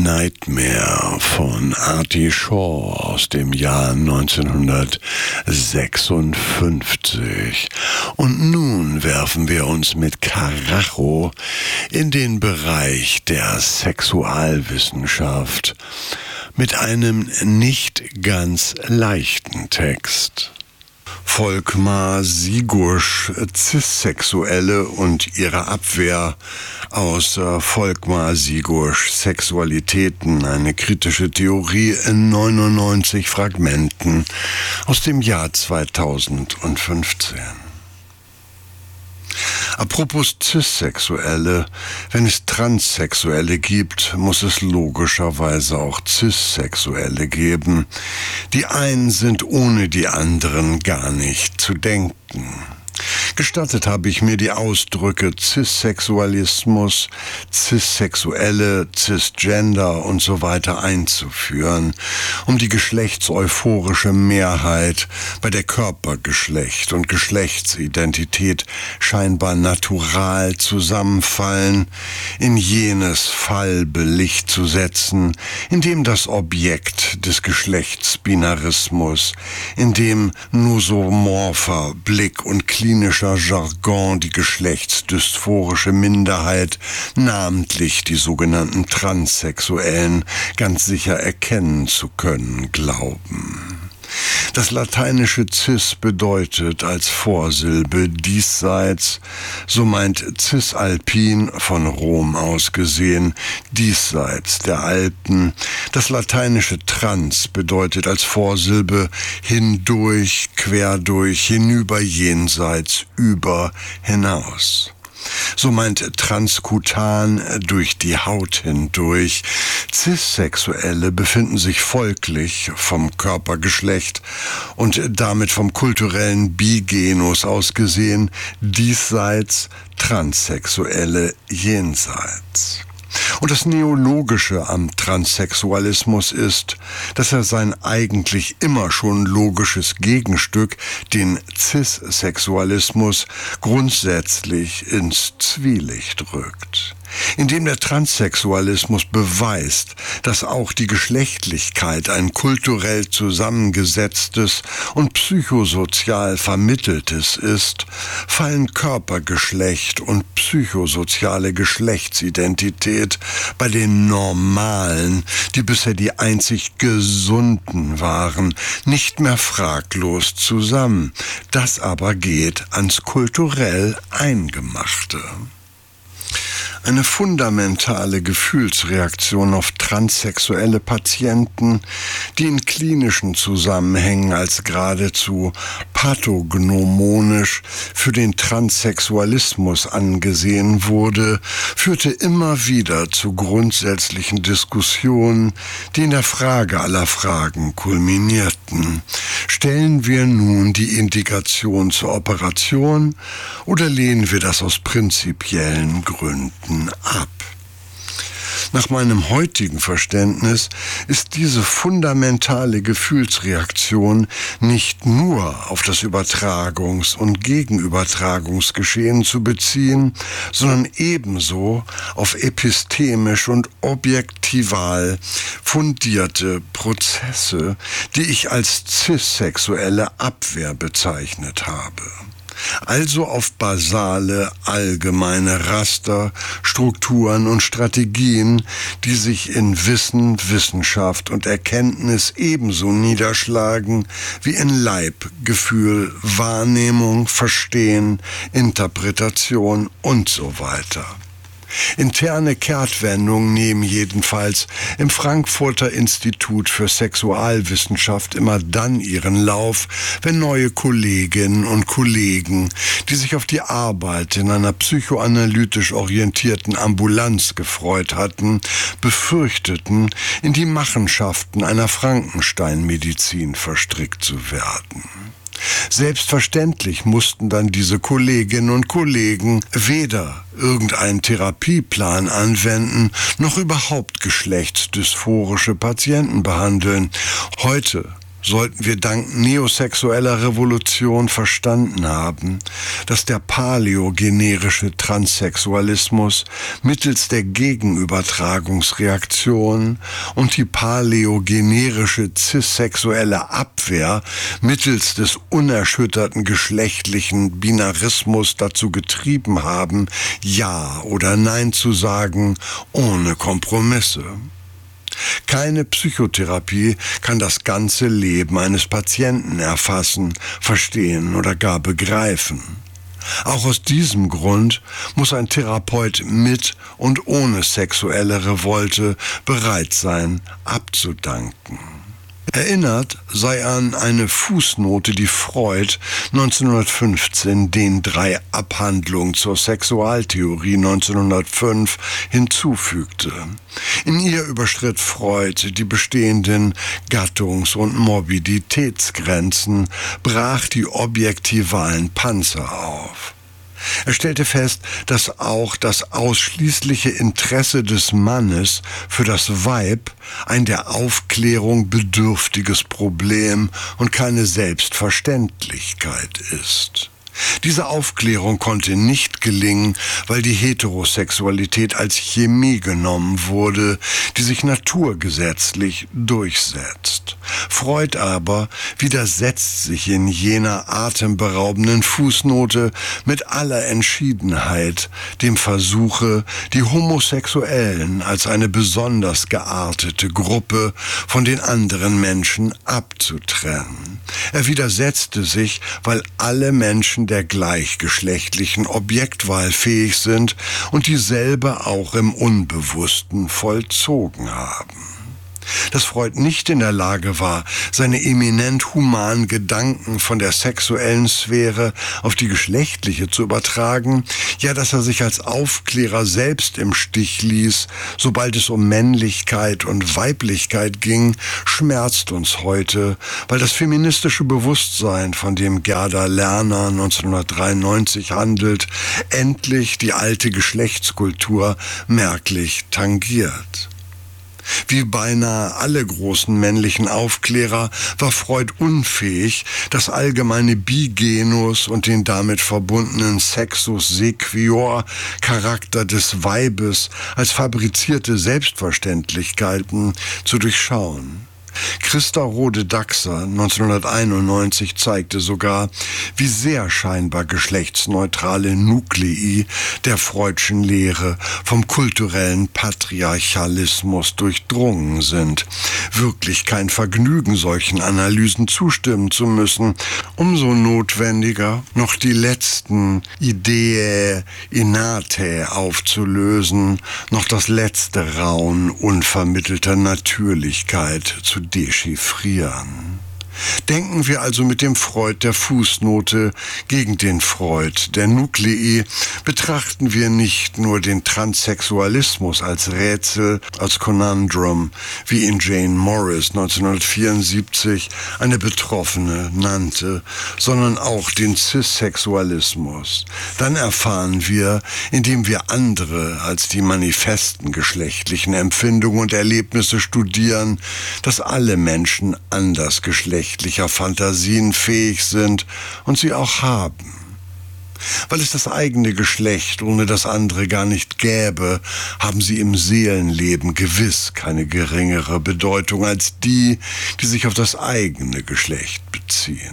Nightmare von Artie Shaw aus dem Jahr 1956. Und nun werfen wir uns mit Karacho in den Bereich der Sexualwissenschaft mit einem nicht ganz leichten Text. Volkmar Sigusch, Cissexuelle und ihre Abwehr aus Volkmar Sigusch Sexualitäten, eine kritische Theorie in 99 Fragmenten aus dem Jahr 2015. Apropos Cissexuelle, wenn es Transsexuelle gibt, muss es logischerweise auch Cissexuelle geben. Die einen sind ohne die anderen gar nicht zu denken. Gestattet habe ich mir die Ausdrücke Cissexualismus, Cissexuelle, Cisgender und so weiter einzuführen, um die geschlechtseuphorische Mehrheit, bei der Körpergeschlecht und Geschlechtsidentität scheinbar natural zusammenfallen, in jenes Fallbelicht zu setzen, in dem das Objekt des Geschlechtsbinarismus, in dem nosomorpher Blick und klinischer Jargon die geschlechtsdysphorische Minderheit, namentlich die sogenannten Transsexuellen, ganz sicher erkennen zu können glauben. Das lateinische cis bedeutet als Vorsilbe diesseits, so meint cisalpin von Rom aus gesehen, diesseits der Alpen. Das lateinische trans bedeutet als Vorsilbe hindurch, quer durch, hinüber, jenseits, über, hinaus. So meint transkutan durch die Haut hindurch. Cissexuelle befinden sich folglich vom Körpergeschlecht und damit vom kulturellen Bigenus aus gesehen diesseits, Transsexuelle jenseits. Und das Neologische am Transsexualismus ist, dass er sein eigentlich immer schon logisches Gegenstück, den Cissexualismus, grundsätzlich ins Zwielicht rückt. Indem der Transsexualismus beweist, dass auch die Geschlechtlichkeit ein kulturell zusammengesetztes und psychosozial vermitteltes ist, fallen Körpergeschlecht und psychosoziale Geschlechtsidentität bei den Normalen, die bisher die einzig Gesunden waren, nicht mehr fraglos zusammen. Das aber geht ans kulturell Eingemachte. Eine fundamentale Gefühlsreaktion auf transsexuelle Patienten, die in klinischen Zusammenhängen als geradezu pathognomonisch für den Transsexualismus angesehen wurde, führte immer wieder zu grundsätzlichen Diskussionen, die in der Frage aller Fragen kulminierten. Stellen wir nun die Indikation zur Operation oder lehnen wir das aus prinzipiellen Gründen ab? Nach meinem heutigen Verständnis ist diese fundamentale Gefühlsreaktion nicht nur auf das Übertragungs- und Gegenübertragungsgeschehen zu beziehen, sondern ebenso auf epistemisch und objektival fundierte Prozesse, die ich als cissexuelle Abwehr bezeichnet habe. Also auf basale, allgemeine Raster, Strukturen und Strategien, die sich in Wissen, Wissenschaft und Erkenntnis ebenso niederschlagen wie in Leib, Gefühl, Wahrnehmung, Verstehen, Interpretation und so weiter. Interne Kehrtwendungen nehmen jedenfalls im Frankfurter Institut für Sexualwissenschaft immer dann ihren Lauf, wenn neue Kolleginnen und Kollegen, die sich auf die Arbeit in einer psychoanalytisch orientierten Ambulanz gefreut hatten, befürchteten, in die Machenschaften einer Frankenstein-Medizin verstrickt zu werden. Selbstverständlich mussten dann diese Kolleginnen und Kollegen weder irgendeinen Therapieplan anwenden, noch überhaupt geschlechtsdysphorische Patienten behandeln. Heute sollten wir dank neosexueller Revolution verstanden haben, dass der paläogenerische Transsexualismus mittels der Gegenübertragungsreaktion und die paläogenerische cissexuelle Abwehr mittels des unerschütterten geschlechtlichen Binarismus dazu getrieben haben, Ja oder Nein zu sagen, ohne Kompromisse. Keine Psychotherapie kann das ganze Leben eines Patienten erfassen, verstehen oder gar begreifen. Auch aus diesem Grund muss ein Therapeut mit und ohne sexuelle Revolte bereit sein, abzudanken. Erinnert sei an eine Fußnote, die Freud 1915 den 3 Abhandlungen zur Sexualtheorie 1905 hinzufügte. In ihr überschritt Freud die bestehenden Gattungs- und Morbiditätsgrenzen, brach die objektivalen Panzer auf. Er stellte fest, dass auch das ausschließliche Interesse des Mannes für das Weib ein der Aufklärung bedürftiges Problem und keine Selbstverständlichkeit ist. Diese Aufklärung konnte nicht gelingen, weil die Heterosexualität als Chemie genommen wurde, die sich naturgesetzlich durchsetzt. Freud aber widersetzt sich in jener atemberaubenden Fußnote mit aller Entschiedenheit dem Versuche, die Homosexuellen als eine besonders geartete Gruppe von den anderen Menschen abzutrennen. Er widersetzte sich, weil alle Menschen der gleichgeschlechtlichen Objektwahl fähig sind und dieselbe auch im Unbewussten vollzogen haben. Dass Freud nicht in der Lage war, seine eminent humanen Gedanken von der sexuellen Sphäre auf die geschlechtliche zu übertragen, ja, dass er sich als Aufklärer selbst im Stich ließ, sobald es um Männlichkeit und Weiblichkeit ging, schmerzt uns heute, weil das feministische Bewusstsein, von dem Gerda Lerner 1993 handelt, endlich die alte Geschlechtskultur merklich tangiert. Wie beinahe alle großen männlichen Aufklärer war Freud unfähig, das allgemeine Bigenus und den damit verbundenen Sexus sequior Charakter des Weibes als fabrizierte Selbstverständlichkeiten zu durchschauen. Christa Rode-Daxer 1991 zeigte sogar, wie sehr scheinbar geschlechtsneutrale Nuklei der Freudschen Lehre vom kulturellen Patriarchalismus durchdrungen sind. Wirklich kein Vergnügen, solchen Analysen zustimmen zu müssen. Umso notwendiger, noch die letzten Idee innate aufzulösen, noch das letzte Raunen unvermittelter Natürlichkeit zu dechiffrieren. Denken wir also mit dem Freud der Fußnote gegen den Freud der Nuklei, betrachten wir nicht nur den Transsexualismus als Rätsel, als Conundrum, wie ihn Jane Morris 1974 eine Betroffene nannte, sondern auch den Cissexualismus. Dann erfahren wir, indem wir andere als die manifesten geschlechtlichen Empfindungen und Erlebnisse studieren, dass alle Menschen andersgeschlechtlicher Fantasien fähig sind und sie auch haben. Weil es das eigene Geschlecht ohne das andere gar nicht gäbe, haben sie im Seelenleben gewiss keine geringere Bedeutung als die, die sich auf das eigene Geschlecht beziehen.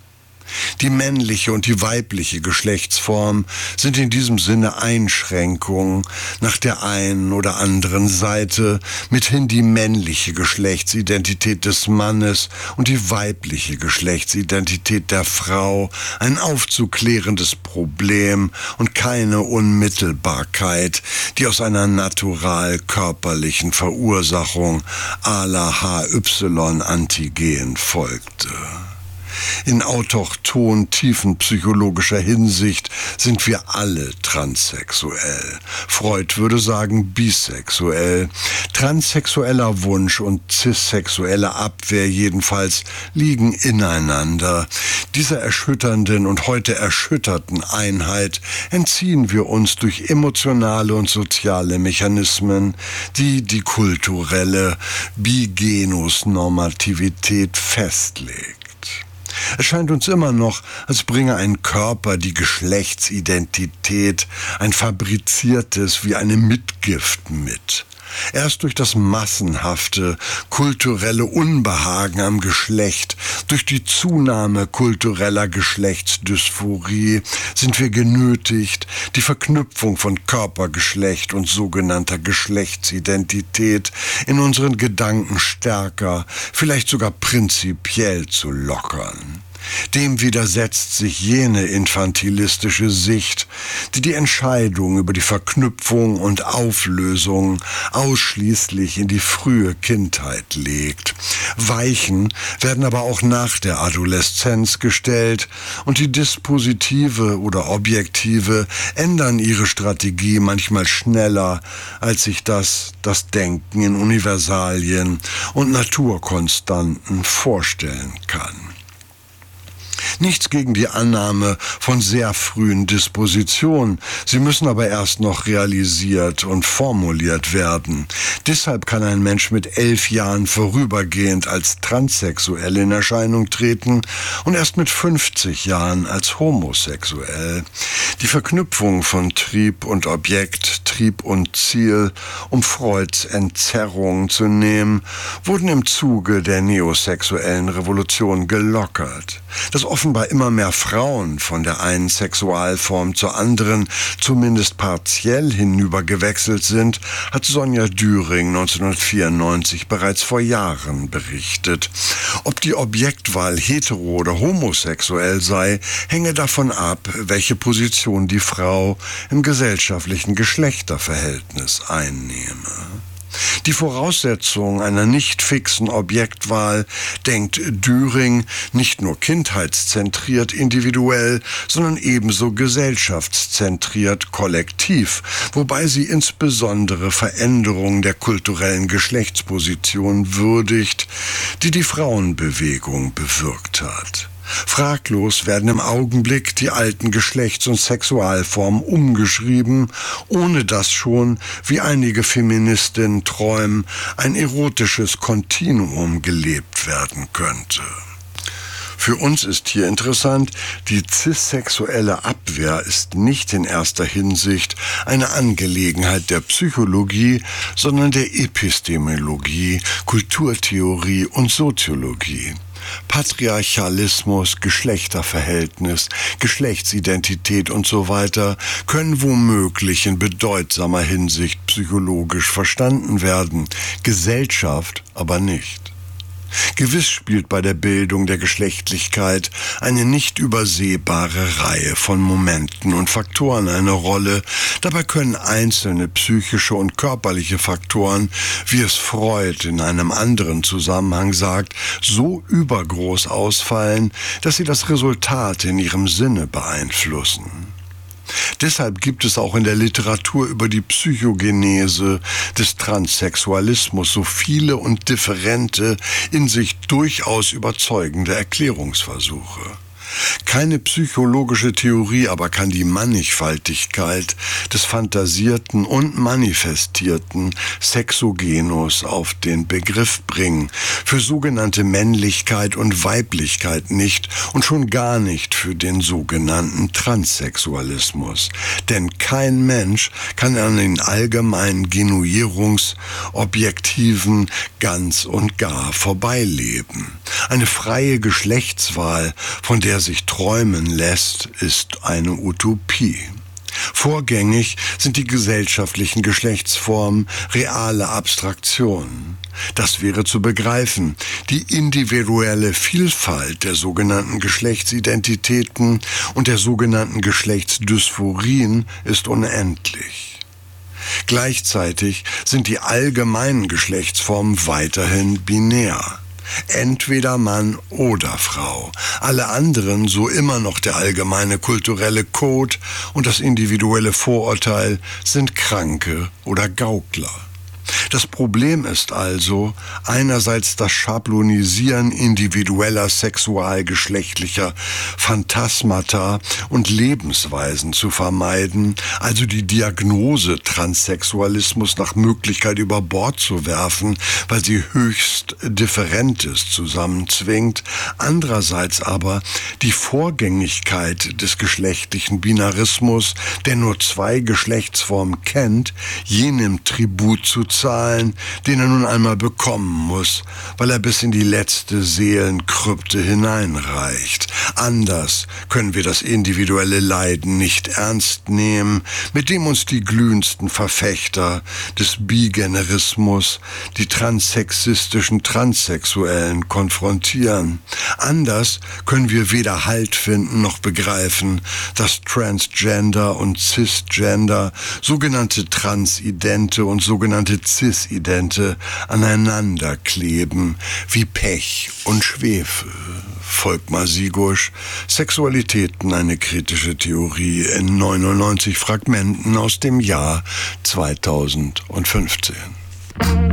Die männliche und die weibliche Geschlechtsform sind in diesem Sinne Einschränkungen nach der einen oder anderen Seite, mithin die männliche Geschlechtsidentität des Mannes und die weibliche Geschlechtsidentität der Frau ein aufzuklärendes Problem und keine Unmittelbarkeit, die aus einer natural körperlichen Verursachung à la HY-Antigen folgte. In autochthon tiefenpsychologischer Hinsicht sind wir alle transsexuell. Freud würde sagen bisexuell. Transsexueller Wunsch und cissexuelle Abwehr jedenfalls liegen ineinander. Dieser erschütternden und heute erschütterten Einheit entziehen wir uns durch emotionale und soziale Mechanismen, die die kulturelle Bigenusnormativität festlegt. Es scheint uns immer noch, als bringe ein Körper die Geschlechtsidentität, ein fabriziertes wie eine Mitgift mit. Erst durch das massenhafte kulturelle Unbehagen am Geschlecht, durch die Zunahme kultureller Geschlechtsdysphorie sind wir genötigt, die Verknüpfung von Körpergeschlecht und sogenannter Geschlechtsidentität in unseren Gedanken stärker, vielleicht sogar prinzipiell zu lockern. Dem widersetzt sich jene infantilistische Sicht, die die Entscheidung über die Verknüpfung und Auflösung ausschließlich in die frühe Kindheit legt. Weichen werden aber auch nach der Adoleszenz gestellt und die Dispositive oder Objektive ändern ihre Strategie manchmal schneller, als sich das Denken in Universalien und Naturkonstanten vorstellen kann. Nichts gegen die Annahme von sehr frühen Dispositionen. Sie müssen aber erst noch realisiert und formuliert werden. Deshalb kann ein Mensch mit 11 Jahren vorübergehend als transsexuell in Erscheinung treten und erst mit 50 Jahren als homosexuell. Die Verknüpfung von Trieb und Objekt, Trieb und Ziel, um Freuds Entzerrung zu nehmen, wurden im Zuge der neosexuellen Revolution gelockert. Dass offenbar immer mehr Frauen von der einen Sexualform zur anderen zumindest partiell hinübergewechselt sind, hat Sonja Düring 1994 bereits vor Jahren berichtet. Ob die Objektwahl hetero- oder homosexuell sei, hänge davon ab, welche Position die Frau im gesellschaftlichen Geschlechterverhältnis einnehme. Die Voraussetzung einer nicht fixen Objektwahl denkt Düring nicht nur kindheitszentriert individuell, sondern ebenso gesellschaftszentriert kollektiv, wobei sie insbesondere Veränderungen der kulturellen Geschlechtsposition würdigt, die die Frauenbewegung bewirkt hat. Fraglos werden im Augenblick die alten Geschlechts- und Sexualformen umgeschrieben, ohne dass schon, wie einige Feministinnen träumen, ein erotisches Kontinuum gelebt werden könnte. Für uns ist hier interessant, die cissexuelle Abwehr ist nicht in erster Hinsicht eine Angelegenheit der Psychologie, sondern der Epistemologie, Kulturtheorie und Soziologie. Patriarchalismus, Geschlechterverhältnis, Geschlechtsidentität und so weiter können womöglich in bedeutsamer Hinsicht psychologisch verstanden werden, Gesellschaft aber nicht. Gewiss spielt bei der Bildung der Geschlechtlichkeit eine nicht übersehbare Reihe von Momenten und Faktoren eine Rolle. Dabei können einzelne psychische und körperliche Faktoren, wie es Freud in einem anderen Zusammenhang sagt, so übergroß ausfallen, dass sie das Resultat in ihrem Sinne beeinflussen. Deshalb gibt es auch in der Literatur über die Psychogenese des Transsexualismus so viele und differente, in sich durchaus überzeugende Erklärungsversuche. Keine psychologische Theorie aber kann die Mannigfaltigkeit des fantasierten und manifestierten Sexogenus auf den Begriff bringen, für sogenannte Männlichkeit und Weiblichkeit nicht und schon gar nicht für den sogenannten Transsexualismus. Denn kein Mensch kann an den allgemeinen Genuierungsobjektiven ganz und gar vorbeileben. Eine freie Geschlechtswahl, von der sich träumen lässt, ist eine Utopie. Vorgängig sind die gesellschaftlichen Geschlechtsformen reale Abstraktionen. Das wäre zu begreifen. Die individuelle Vielfalt der sogenannten Geschlechtsidentitäten und der sogenannten Geschlechtsdysphorien ist unendlich. Gleichzeitig sind die allgemeinen Geschlechtsformen weiterhin binär. Entweder Mann oder Frau. Alle anderen, so immer noch der allgemeine kulturelle Code und das individuelle Vorurteil, sind Kranke oder Gaukler. Das Problem ist also, einerseits das Schablonisieren individueller sexualgeschlechtlicher Phantasmata und Lebensweisen zu vermeiden, also die Diagnose Transsexualismus nach Möglichkeit über Bord zu werfen, weil sie höchst Differentes zusammenzwingt, andererseits aber die Vorgängigkeit des geschlechtlichen Binarismus, der nur zwei Geschlechtsformen kennt, jenem Tribut zu zahlen, den er nun einmal bekommen muss, weil er bis in die letzte Seelenkrypte hineinreicht. Anders können wir das individuelle Leiden nicht ernst nehmen, mit dem uns die glühendsten Verfechter des Bigenerismus, die transsexistischen Transsexuellen, konfrontieren. Anders können wir weder Halt finden noch begreifen, dass Transgender und Cisgender, sogenannte Transidente und sogenannte Cisidente aneinander kleben, wie Pech und Schwefel. Volkmar Sigusch, Sexualitäten, eine kritische Theorie in 99 Fragmenten aus dem Jahr 2015.